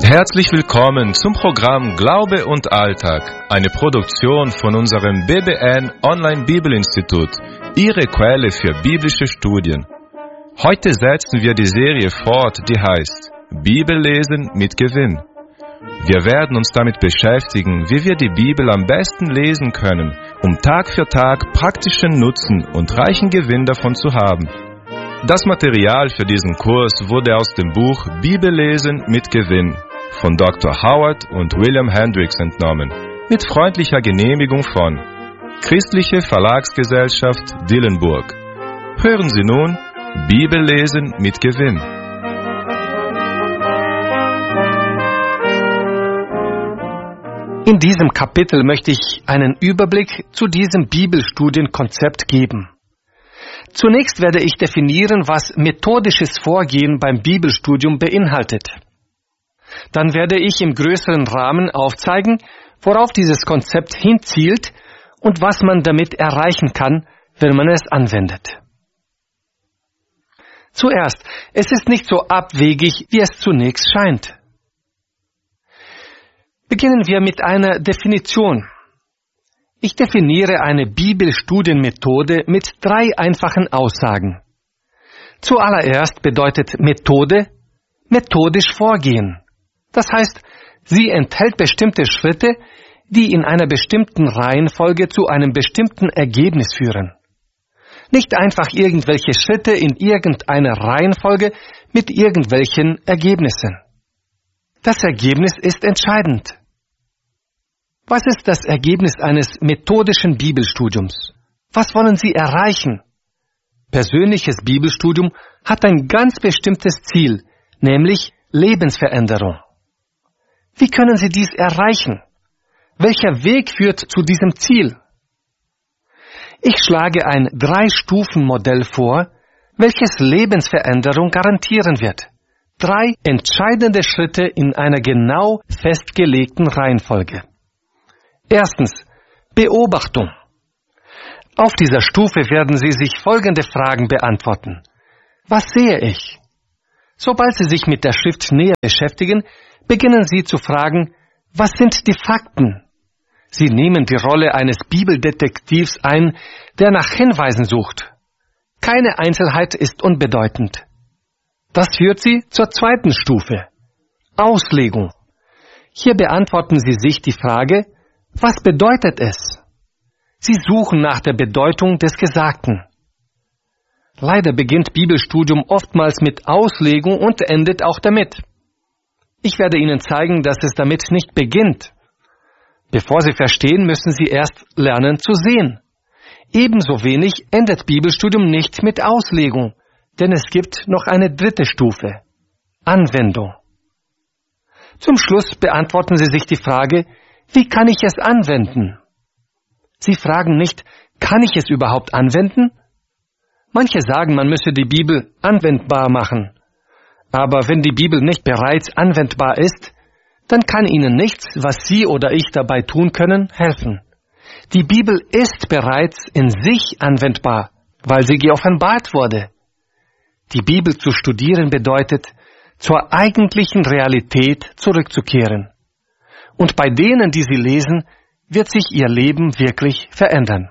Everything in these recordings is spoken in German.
Herzlich willkommen zum Programm Glaube und Alltag, eine Produktion von unserem BBN Online Bibelinstitut, Ihre Quelle für biblische Studien. Heute setzen wir die Serie fort, die heißt Bibellesen mit Gewinn. Wir werden uns damit beschäftigen, wie wir die Bibel am besten lesen können, um Tag für Tag praktischen Nutzen und reichen Gewinn davon zu haben. Das Material für diesen Kurs wurde aus dem Buch Bibellesen mit Gewinn von Dr. Howard und William Hendricks entnommen, mit freundlicher Genehmigung von Christliche Verlagsgesellschaft Dillenburg. Hören Sie nun Bibellesen mit Gewinn. In diesem Kapitel möchte ich einen Überblick zu diesem Bibelstudienkonzept geben. Zunächst werde ich definieren, was methodisches Vorgehen beim Bibelstudium beinhaltet. Dann werde ich im größeren Rahmen aufzeigen, worauf dieses Konzept hinzielt und was man damit erreichen kann, wenn man es anwendet. Zuerst, es ist nicht so abwegig, wie es zunächst scheint. Beginnen wir mit einer Definition. Ich definiere eine Bibelstudienmethode mit 3 einfachen Aussagen. Zuallererst bedeutet Methode methodisch vorgehen. Das heißt, sie enthält bestimmte Schritte, die in einer bestimmten Reihenfolge zu einem bestimmten Ergebnis führen. Nicht einfach irgendwelche Schritte in irgendeiner Reihenfolge mit irgendwelchen Ergebnissen. Das Ergebnis ist entscheidend. Was ist das Ergebnis eines methodischen Bibelstudiums? Was wollen Sie erreichen? Persönliches Bibelstudium hat ein ganz bestimmtes Ziel, nämlich Lebensveränderung. Wie können Sie dies erreichen? Welcher Weg führt zu diesem Ziel? Ich schlage ein 3-Stufen-Modell vor, welches Lebensveränderung garantieren wird. 3 entscheidende Schritte in einer genau festgelegten Reihenfolge. Erstens, Beobachtung. Auf dieser Stufe werden Sie sich folgende Fragen beantworten. Was sehe ich? Sobald Sie sich mit der Schrift näher beschäftigen, beginnen Sie zu fragen, was sind die Fakten? Sie nehmen die Rolle eines Bibeldetektivs ein, der nach Hinweisen sucht. Keine Einzelheit ist unbedeutend. Das führt Sie zur 2. Stufe. Auslegung. Hier beantworten Sie sich die Frage, was bedeutet es? Sie suchen nach der Bedeutung des Gesagten. Leider beginnt Bibelstudium oftmals mit Auslegung und endet auch damit. Ich werde Ihnen zeigen, dass es damit nicht beginnt. Bevor Sie verstehen, müssen Sie erst lernen zu sehen. Ebenso wenig endet Bibelstudium nicht mit Auslegung, denn es gibt noch eine 3. Stufe. Anwendung. Zum Schluss beantworten Sie sich die Frage, wie kann ich es anwenden? Sie fragen nicht, kann ich es überhaupt anwenden? Manche sagen, man müsse die Bibel anwendbar machen. Aber wenn die Bibel nicht bereits anwendbar ist, dann kann Ihnen nichts, was Sie oder ich dabei tun können, helfen. Die Bibel ist bereits in sich anwendbar, weil sie geoffenbart wurde. Die Bibel zu studieren bedeutet, zur eigentlichen Realität zurückzukehren. Und bei denen, die sie lesen, wird sich ihr Leben wirklich verändern.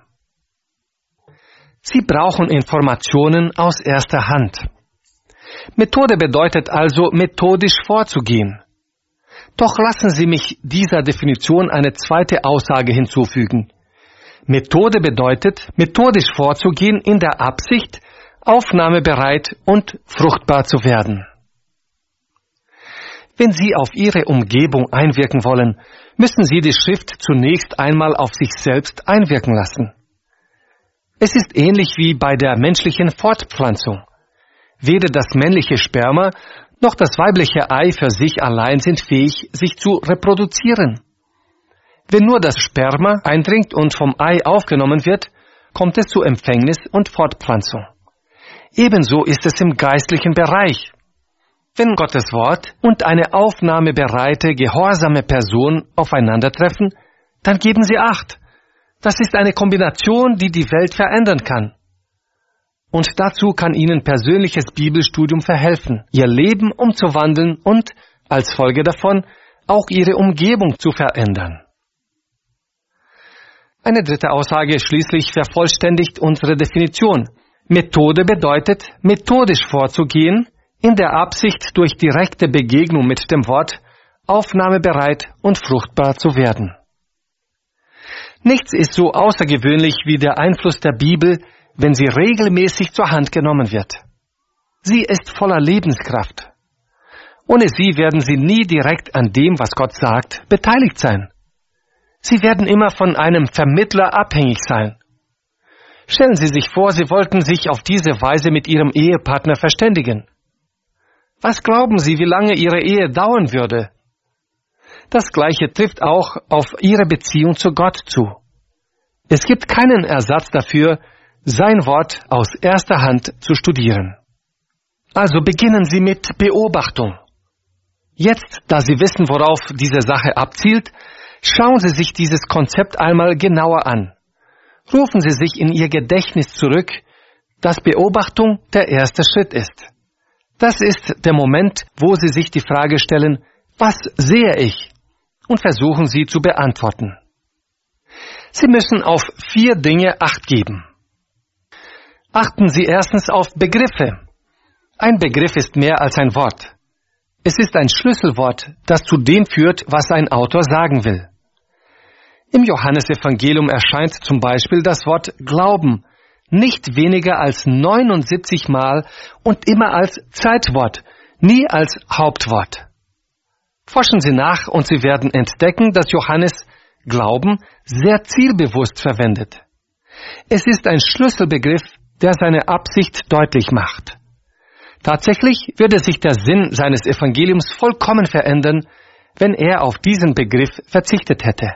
Sie brauchen Informationen aus erster Hand. Methode bedeutet also, methodisch vorzugehen. Doch lassen Sie mich dieser Definition eine 2. Aussage hinzufügen. Methode bedeutet, methodisch vorzugehen in der Absicht, aufnahmebereit und fruchtbar zu werden. Wenn Sie auf Ihre Umgebung einwirken wollen, müssen Sie die Schrift zunächst einmal auf sich selbst einwirken lassen. Es ist ähnlich wie bei der menschlichen Fortpflanzung. Weder das männliche Sperma noch das weibliche Ei für sich allein sind fähig, sich zu reproduzieren. Wenn nur das Sperma eindringt und vom Ei aufgenommen wird, kommt es zu Empfängnis und Fortpflanzung. Ebenso ist es im geistlichen Bereich. Wenn Gottes Wort und eine aufnahmebereite, gehorsame Person aufeinandertreffen, dann geben Sie Acht. Das ist eine Kombination, die die Welt verändern kann. Und dazu kann Ihnen persönliches Bibelstudium verhelfen, Ihr Leben umzuwandeln und als Folge davon auch ihre Umgebung zu verändern. Eine dritte Aussage schließlich vervollständigt unsere Definition. Methode bedeutet, methodisch vorzugehen, in der Absicht, durch direkte Begegnung mit dem Wort aufnahmebereit und fruchtbar zu werden. Nichts ist so außergewöhnlich wie der Einfluss der Bibel, wenn sie regelmäßig zur Hand genommen wird. Sie ist voller Lebenskraft. Ohne sie werden Sie nie direkt an dem, was Gott sagt, beteiligt sein. Sie werden immer von einem Vermittler abhängig sein. Stellen Sie sich vor, Sie wollten sich auf diese Weise mit Ihrem Ehepartner verständigen. Was glauben Sie, wie lange Ihre Ehe dauern würde? Das Gleiche trifft auch auf Ihre Beziehung zu Gott zu. Es gibt keinen Ersatz dafür, sein Wort aus erster Hand zu studieren. Also beginnen Sie mit Beobachtung. Jetzt, da Sie wissen, worauf diese Sache abzielt, schauen Sie sich dieses Konzept einmal genauer an. Rufen Sie sich in Ihr Gedächtnis zurück, dass Beobachtung der erste Schritt ist. Das ist der Moment, wo Sie sich die Frage stellen, was sehe ich? Und versuchen sie zu beantworten. Sie müssen auf 4 Dinge Acht geben. Achten Sie erstens auf Begriffe. Ein Begriff ist mehr als ein Wort. Es ist ein Schlüsselwort, das zu dem führt, was ein Autor sagen will. Im Johannesevangelium erscheint zum Beispiel das Wort Glauben nicht weniger als 79 Mal und immer als Zeitwort, nie als Hauptwort. Forschen Sie nach und Sie werden entdecken, dass Johannes Glauben sehr zielbewusst verwendet. Es ist ein Schlüsselbegriff, der seine Absicht deutlich macht. Tatsächlich würde sich der Sinn seines Evangeliums vollkommen verändern, wenn er auf diesen Begriff verzichtet hätte.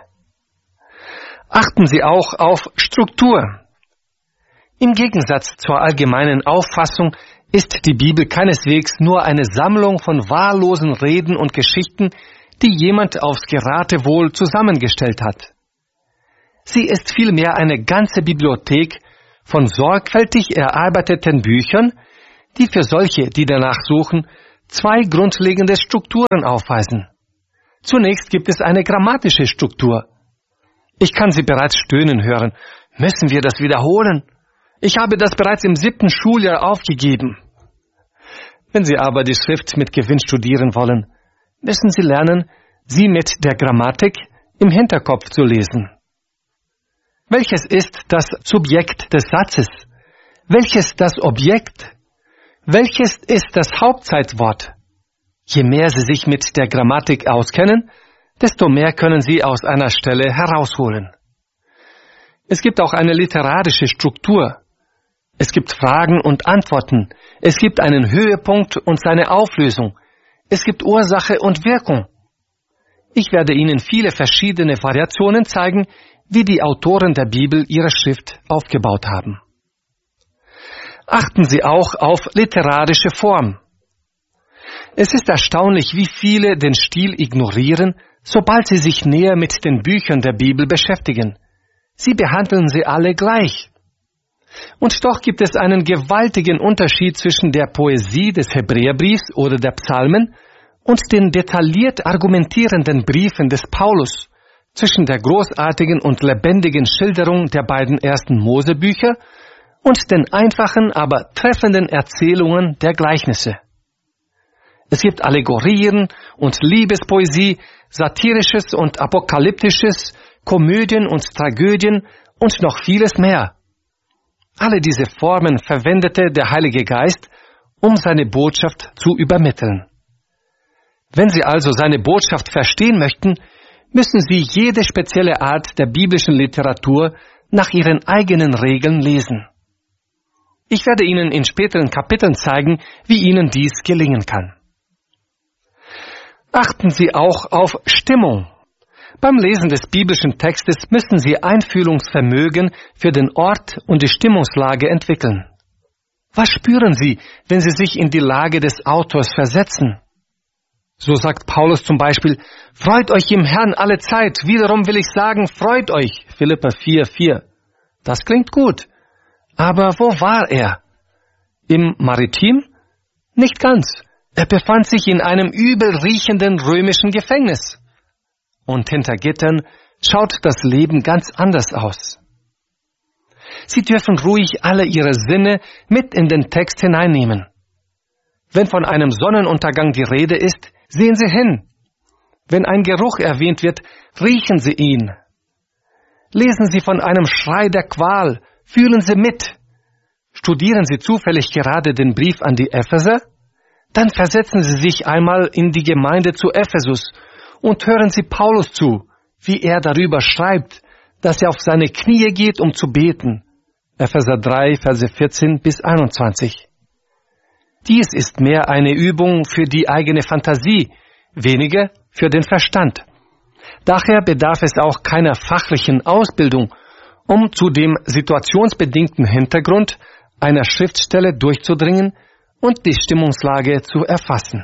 Achten Sie auch auf Struktur. Im Gegensatz zur allgemeinen Auffassung ist die Bibel keineswegs nur eine Sammlung von wahllosen Reden und Geschichten, die jemand aufs Geratewohl zusammengestellt hat. Sie ist vielmehr eine ganze Bibliothek von sorgfältig erarbeiteten Büchern, die für solche, die danach suchen, 2 grundlegende Strukturen aufweisen. Zunächst gibt es eine grammatische Struktur. Ich kann Sie bereits stöhnen hören. Müssen wir das wiederholen? Ich habe das bereits im 7. Schuljahr aufgegeben. Wenn Sie aber die Schrift mit Gewinn studieren wollen, müssen Sie lernen, sie mit der Grammatik im Hinterkopf zu lesen. Welches ist das Subjekt des Satzes? Welches das Objekt? Welches ist das Hauptzeitwort? Je mehr Sie sich mit der Grammatik auskennen, desto mehr können Sie aus einer Stelle herausholen. Es gibt auch eine literarische Struktur. Es gibt Fragen und Antworten. Es gibt einen Höhepunkt und seine Auflösung. Es gibt Ursache und Wirkung. Ich werde Ihnen viele verschiedene Variationen zeigen, wie die Autoren der Bibel ihre Schrift aufgebaut haben. Achten Sie auch auf literarische Form. Es ist erstaunlich, wie viele den Stil ignorieren, sobald sie sich näher mit den Büchern der Bibel beschäftigen. Sie behandeln sie alle gleich. Und doch gibt es einen gewaltigen Unterschied zwischen der Poesie des Hebräerbriefs oder der Psalmen und den detailliert argumentierenden Briefen des Paulus, zwischen der großartigen und lebendigen Schilderung der beiden ersten Mosebücher und den einfachen, aber treffenden Erzählungen der Gleichnisse. Es gibt Allegorien und Liebespoesie, satirisches und apokalyptisches, Komödien und Tragödien und noch vieles mehr. Alle diese Formen verwendete der Heilige Geist, um seine Botschaft zu übermitteln. Wenn Sie also seine Botschaft verstehen möchten, müssen Sie jede spezielle Art der biblischen Literatur nach ihren eigenen Regeln lesen. Ich werde Ihnen in späteren Kapiteln zeigen, wie Ihnen dies gelingen kann. Achten Sie auch auf Stimmung. Beim Lesen des biblischen Textes müssen Sie Einfühlungsvermögen für den Ort und die Stimmungslage entwickeln. Was spüren Sie, wenn Sie sich in die Lage des Autors versetzen? So sagt Paulus zum Beispiel, freut euch im Herrn alle Zeit. Wiederum will ich sagen, freut euch. Philipper 4,4. Das klingt gut. Aber wo war er? Im Maritim? Nicht ganz. Er befand sich in einem übel riechenden römischen Gefängnis. Und hinter Gittern schaut das Leben ganz anders aus. Sie dürfen ruhig alle ihre Sinne mit in den Text hineinnehmen. Wenn von einem Sonnenuntergang die Rede ist, sehen Sie hin. Wenn ein Geruch erwähnt wird, riechen Sie ihn. Lesen Sie von einem Schrei der Qual, fühlen Sie mit. Studieren Sie zufällig gerade den Brief an die Epheser? Dann versetzen Sie sich einmal in die Gemeinde zu Ephesus und hören Sie Paulus zu, wie er darüber schreibt, dass er auf seine Knie geht, um zu beten. Epheser 3, Verse 14 bis 21. Dies ist mehr eine Übung für die eigene Fantasie, weniger für den Verstand. Daher bedarf es auch keiner fachlichen Ausbildung, um zu dem situationsbedingten Hintergrund einer Schriftstelle durchzudringen und die Stimmungslage zu erfassen.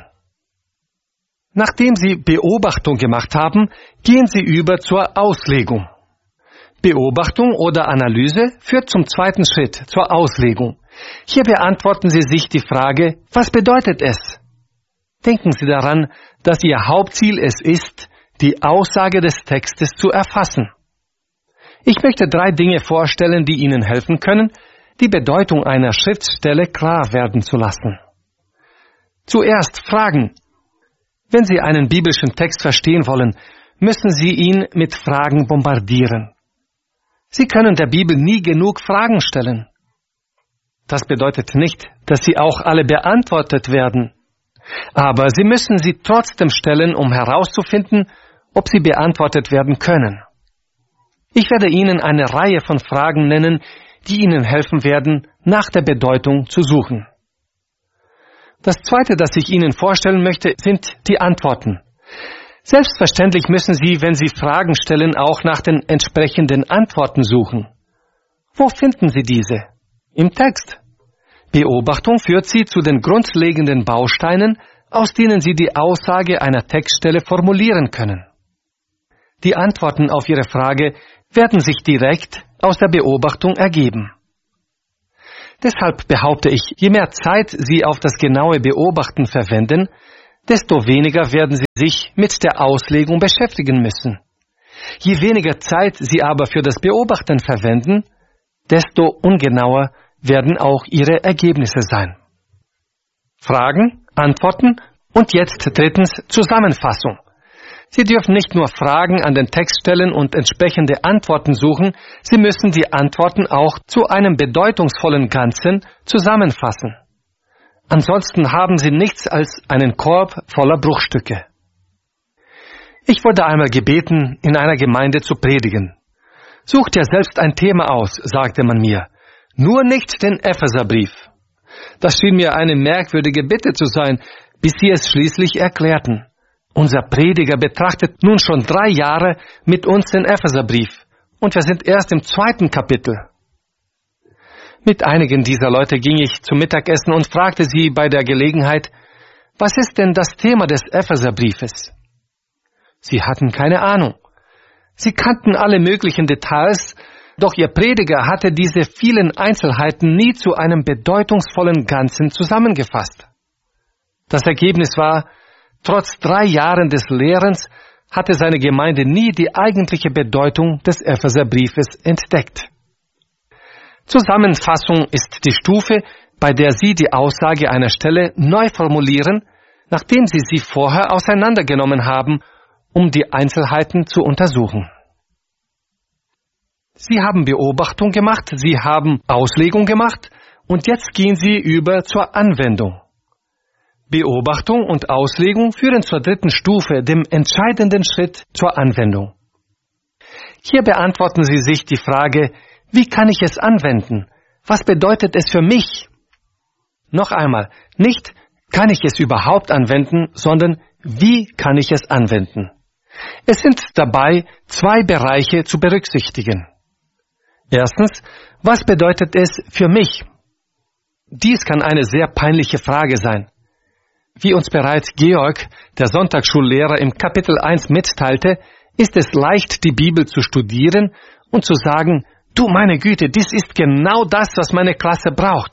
Nachdem Sie Beobachtung gemacht haben, gehen Sie über zur Auslegung. Beobachtung oder Analyse führt zum zweiten Schritt, zur Auslegung. Hier beantworten Sie sich die Frage, was bedeutet es? Denken Sie daran, dass Ihr Hauptziel es ist, die Aussage des Textes zu erfassen. Ich möchte 3 Dinge vorstellen, die Ihnen helfen können, die Bedeutung einer Schriftstelle klar werden zu lassen. Zuerst Fragen. Wenn Sie einen biblischen Text verstehen wollen, müssen Sie ihn mit Fragen bombardieren. Sie können der Bibel nie genug Fragen stellen. Das bedeutet nicht, dass sie auch alle beantwortet werden. Aber Sie müssen sie trotzdem stellen, um herauszufinden, ob sie beantwortet werden können. Ich werde Ihnen eine Reihe von Fragen nennen, die Ihnen helfen werden, nach der Bedeutung zu suchen. Das Zweite, das ich Ihnen vorstellen möchte, sind die Antworten. Selbstverständlich müssen Sie, wenn Sie Fragen stellen, auch nach den entsprechenden Antworten suchen. Wo finden Sie diese? Im Text. Beobachtung führt Sie zu den grundlegenden Bausteinen, aus denen Sie die Aussage einer Textstelle formulieren können. Die Antworten auf Ihre Frage werden sich direkt aus der Beobachtung ergeben. Deshalb behaupte ich, je mehr Zeit Sie auf das genaue Beobachten verwenden, desto weniger werden Sie sich mit der Auslegung beschäftigen müssen. Je weniger Zeit Sie aber für das Beobachten verwenden, desto ungenauer werden auch Ihre Ergebnisse sein. Fragen, Antworten und jetzt drittens Zusammenfassung. Sie dürfen nicht nur Fragen an den Text stellen und entsprechende Antworten suchen, Sie müssen die Antworten auch zu einem bedeutungsvollen Ganzen zusammenfassen. Ansonsten haben Sie nichts als einen Korb voller Bruchstücke. Ich wurde einmal gebeten, in einer Gemeinde zu predigen. Such dir selbst ein Thema aus, sagte man mir. Nur nicht den Epheserbrief. Das schien mir eine merkwürdige Bitte zu sein, bis sie es schließlich erklärten. Unser Prediger betrachtet nun schon 3 Jahre mit uns den Epheserbrief und wir sind erst im 2. Kapitel. Mit einigen dieser Leute ging ich zum Mittagessen und fragte sie bei der Gelegenheit, was ist denn das Thema des Epheserbriefes? Sie hatten keine Ahnung. Sie kannten alle möglichen Details, doch ihr Prediger hatte diese vielen Einzelheiten nie zu einem bedeutungsvollen Ganzen zusammengefasst. Das Ergebnis war, trotz 3 Jahren des Lehrens hatte seine Gemeinde nie die eigentliche Bedeutung des Epheserbriefes entdeckt. Zusammenfassung ist die Stufe, bei der Sie die Aussage einer Stelle neu formulieren, nachdem Sie sie vorher auseinandergenommen haben, um die Einzelheiten zu untersuchen. Sie haben Beobachtung gemacht, Sie haben Auslegung gemacht und jetzt gehen Sie über zur Anwendung. Beobachtung und Auslegung führen zur dritten Stufe, dem entscheidenden Schritt zur Anwendung. Hier beantworten Sie sich die Frage, wie kann ich es anwenden? Was bedeutet es für mich? Noch einmal, nicht kann ich es überhaupt anwenden, sondern wie kann ich es anwenden? Es sind dabei 2 Bereiche zu berücksichtigen. Erstens, was bedeutet es für mich? Dies kann eine sehr peinliche Frage sein. Wie uns bereits Georg, der Sonntagsschullehrer, im Kapitel 1 mitteilte, ist es leicht, die Bibel zu studieren und zu sagen, du meine Güte, dies ist genau das, was meine Klasse braucht.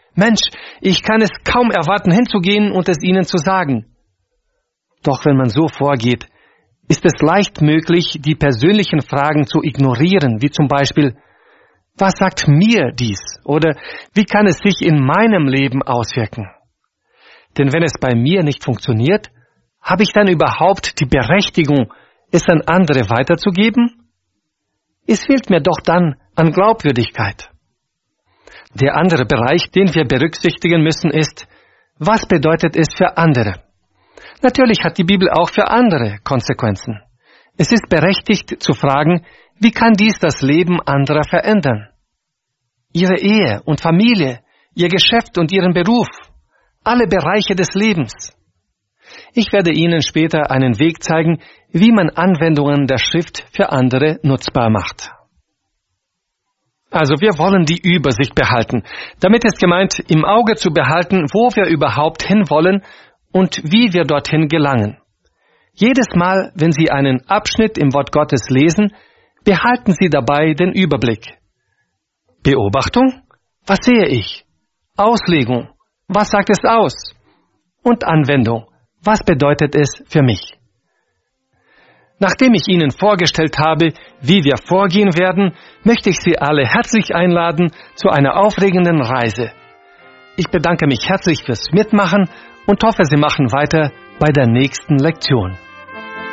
Mensch, ich kann es kaum erwarten, hinzugehen und es ihnen zu sagen. Doch wenn man so vorgeht, ist es leicht möglich, die persönlichen Fragen zu ignorieren, wie zum Beispiel, was sagt mir dies? Oder wie kann es sich in meinem Leben auswirken? Denn wenn es bei mir nicht funktioniert, habe ich dann überhaupt die Berechtigung, es an andere weiterzugeben? Es fehlt mir doch dann an Glaubwürdigkeit. Der andere Bereich, den wir berücksichtigen müssen, ist, was bedeutet es für andere? Natürlich hat die Bibel auch für andere Konsequenzen. Es ist berechtigt zu fragen, wie kann dies das Leben anderer verändern? Ihre Ehe und Familie, ihr Geschäft und ihren Beruf, alle Bereiche des Lebens. Ich werde Ihnen später einen Weg zeigen, wie man Anwendungen der Schrift für andere nutzbar macht. Also wir wollen die Übersicht behalten. Damit ist gemeint, im Auge zu behalten, wo wir überhaupt hinwollen und wie wir dorthin gelangen. Jedes Mal, wenn Sie einen Abschnitt im Wort Gottes lesen, behalten Sie dabei den Überblick. Beobachtung? Was sehe ich? Auslegung? Was sagt es aus? Und Anwendung? Was bedeutet es für mich? Nachdem ich Ihnen vorgestellt habe, wie wir vorgehen werden, möchte ich Sie alle herzlich einladen zu einer aufregenden Reise. Ich bedanke mich herzlich fürs Mitmachen und hoffe, Sie machen weiter bei der nächsten Lektion.